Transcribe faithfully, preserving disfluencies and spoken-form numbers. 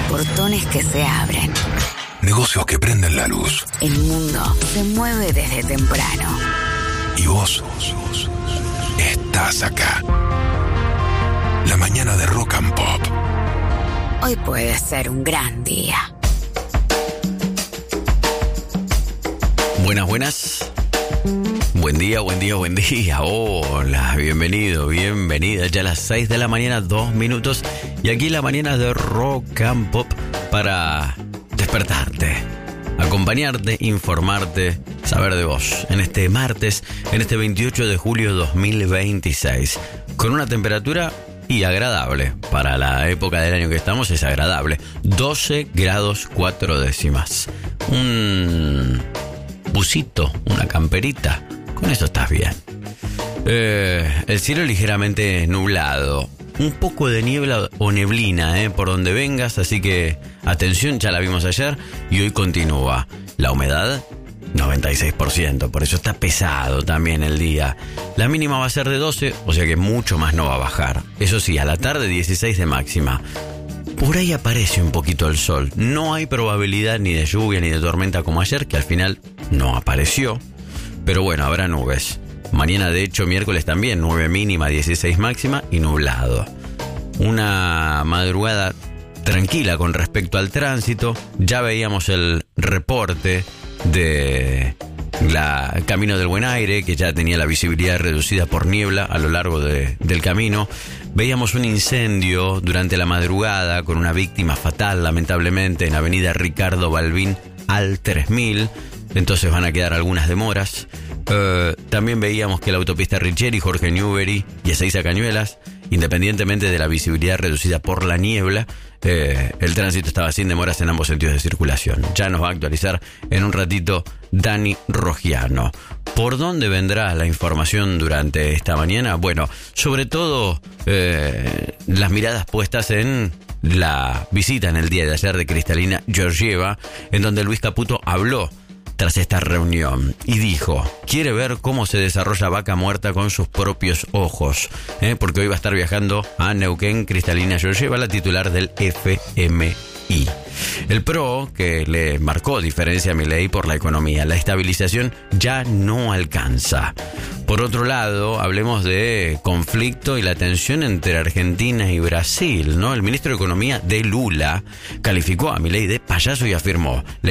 portones que se abren. Negocios que prenden la luz. El mundo se mueve desde temprano. Y vos estás acá. La mañana de Rock and Pop. Hoy puede ser un gran día. Buenas, buenas. Buen día, buen día, buen día. Hola, bienvenido, bienvenida. Ya a las seis de la mañana, dos minutos. Y aquí la mañana de Rock and Pop para despertarte, acompañarte, informarte, saber de vos. En este martes, en este veintiocho de julio de dos mil veintiséis. Con una temperatura y agradable. Para la época del año que estamos es agradable. doce grados cuatro décimas. Un busito, una camperita. Con eso estás bien. Eh, el cielo ligeramente nublado. Un poco de niebla o neblina, eh, por donde vengas. Así que atención, ya la vimos ayer. Y hoy continúa. La humedad, noventa y seis por ciento. Por eso está pesado también el día. La mínima va a ser de doce, o sea que mucho más no va a bajar. Eso sí, a la tarde dieciséis de máxima. Por ahí aparece un poquito el sol. No hay probabilidad ni de lluvia ni de tormenta como ayer, que al final no apareció. Pero bueno, habrá nubes. Mañana, de hecho, miércoles también, nueve mínima, dieciséis máxima y nublado. Una madrugada tranquila con respecto al tránsito. Ya veíamos el reporte de la Camino del Buen Aire, que ya tenía la visibilidad reducida por niebla a lo largo de, del camino. Veíamos un incendio durante la madrugada con una víctima fatal, lamentablemente, en Avenida Ricardo Balbín al tres mil. Entonces van a quedar algunas demoras. Uh, también veíamos que la autopista Richeri, Jorge Newbery y Ezeiza Cañuelas, independientemente de la visibilidad reducida por la niebla, eh, el tránsito estaba sin demoras en ambos sentidos de circulación. Ya nos va a actualizar en un ratito Dani Rogiano. ¿Por dónde vendrá la información durante esta mañana? Bueno, sobre todo eh, las miradas puestas en la visita en el día de ayer de Kristalina Georgieva, en donde Luis Caputo habló tras esta reunión y dijo: quiere ver cómo se desarrolla Vaca Muerta con sus propios ojos, ¿eh? Porque hoy va a estar viajando a Neuquén Kristalina Georgieva, la titular del F M I. El P R O, que le marcó diferencia a Milei por la economía, la estabilización ya no alcanza. Por otro lado, hablemos de conflicto y la tensión entre Argentina y Brasil, ¿no? El ministro de Economía de Lula calificó a Milei de payaso y afirmó: